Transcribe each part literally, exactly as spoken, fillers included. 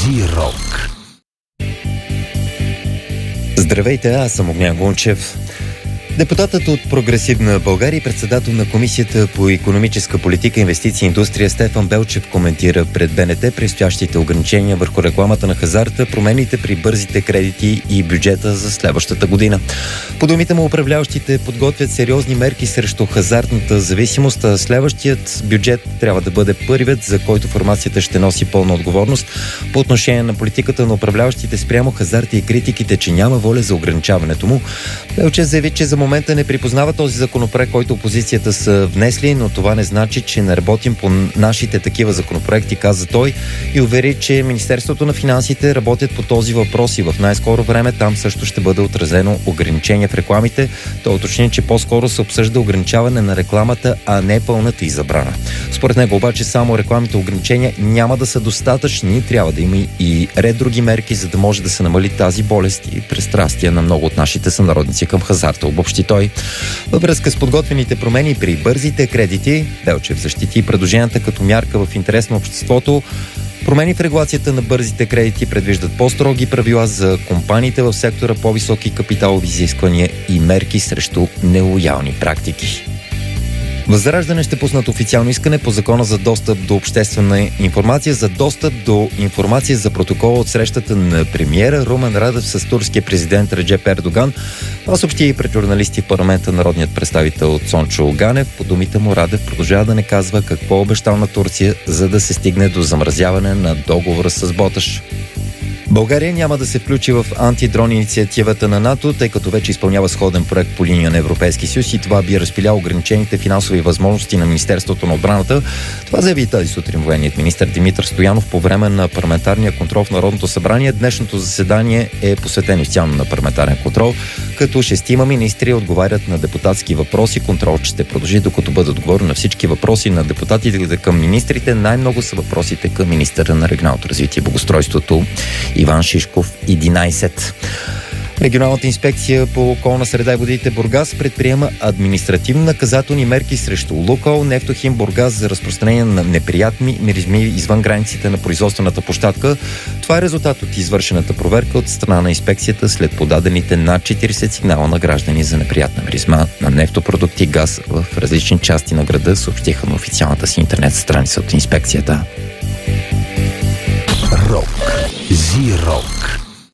Зирок. Здравейте, аз съм Огнян Гунчев. Депутатът от Прогресивна България и председател на Комисията по икономическа политика, инвестиции и индустрия Стефан Белчев коментира пред БНТ предстоящите ограничения върху рекламата на хазарта, промените при бързите кредити и бюджета за следващата година. По думите му, управляващите подготвят сериозни мерки срещу хазартната зависимост, а следващият бюджет трябва да бъде първият, за който формацията ще носи пълна отговорност. По отношение на политиката на управляващите спрямо хазарта и критиките, че няма воля за ограничаването му, Белчев заяви, че за момента не припознава този законопроект, който опозицията са внесли, но това не значи, че не работим по нашите такива законопроекти, каза той, и увери, че Министерството на финансите работят по този въпрос и в най-скоро време там също ще бъде отразено ограничение в рекламите. Той уточни, че по-скоро се обсъжда ограничаване на рекламата, а не пълната и забрана. Според него обаче само рекламните ограничения няма да са достатъчни, трябва да има и ред други мерки, за да може да се намали тази болест и пристрастие на много от нашите сънародници към хазарта. Обобщи той. Във връзка с подготвените промени при бързите кредити, Белчев защити предложенията като мярка в интерес на обществото. Промени в регулацията на бързите кредити предвиждат по-строги правила за компаниите в сектора, по-високи капиталови изисквания и мерки срещу нелоялни практики. Възраждане ще пуснат официално искане по закона за достъп до обществена информация за достъп до информация за протокола от срещата на премиера Румен Радев с турския президент Реджеп Ердоган. Това съобщи и пред журналисти в парламента народният представител Цончо Ганев. По думите му Радев продължава да не казва какво е обещал на Турция, за да се стигне до замразяване на договора с Боташ. България няма да се включи в антидрон инициативата на НАТО, тъй като вече изпълнява сходен проект по линия на Европейския съюз и това би разпиляло ограничените финансови възможности на Министерството на отбраната. Това заяви тази сутрин военният министър Димитър Стоянов по време на парламентарния контрол в Народното събрание. Днешното заседание е посветено изцяло на парламентарен контрол, като шестима министри отговарят на депутатски въпроси. Контрол ще продължи, докато бъдат отговорени на всички въпроси на депутатите към министрите. Най-много са въпросите към министъра на регионалното развитие и благоустройството Иван Шишков, единайсет. Регионалната инспекция по околна среда и водите Бургас предприема административно-наказателни мерки срещу Лукойл Нефтохим Бургас за разпространение на неприятни миризми извън границите на производствената площадка. Това е резултат от извършената проверка от страна на инспекцията след подадените над четирийсет сигнала на граждани за неприятна миризма на нефтопродукти и газ в различни части на града, съобщиха на официалната си интернет страница от инспекцията. Рок. Зирок.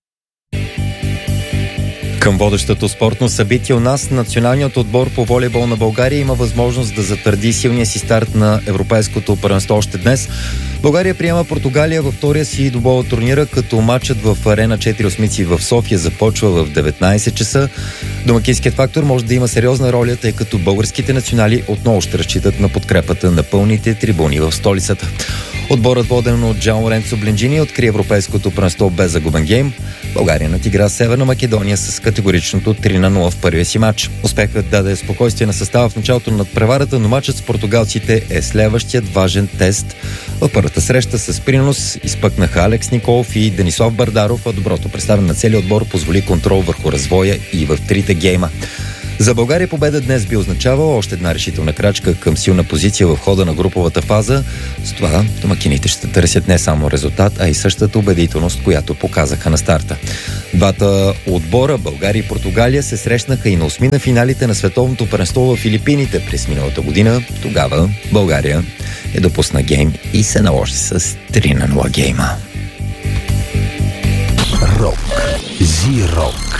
Към водещото спортно събитие у нас националният отбор по волейбол на България има възможност да затвърди силния си старт на Европейското първенство още днес. България приема Португалия във втория си двубой от турнира, като матчът в Арена четири осмици в София започва в деветнайсет часа. Домакинският фактор може да има сериозна роля, тъй като българските национали отново ще разчитат на подкрепата на пълните трибуни в столицата. Отборът, воден от Джан Лоренцо Бленджини, откри Европейското първенство без загубен гейм. България надигра Северна Македония с категоричното три на нула в първия си матч. Успехът даде спокойствие на състава в началото на надпреварата, но матчът с португалците е следващият важен тест. В първата среща с принос изпъкнаха Алекс Николов и Денислав Бардаров, а доброто представяне на целия отбор позволи контрол върху развоя и в трите гейма. За България победа днес би означавала още една решителна крачка към силна позиция в хода на груповата фаза. С това домакините ще търсят не само резултат, а и същата убедителност, която показаха на старта. Двата отбора, България и Португалия, се срещнаха и на осми на финалите на световното първенство в Филипините през миналата година. Тогава България е допусна гейм и се наложи с три на нула гейма. Рок. Зирок.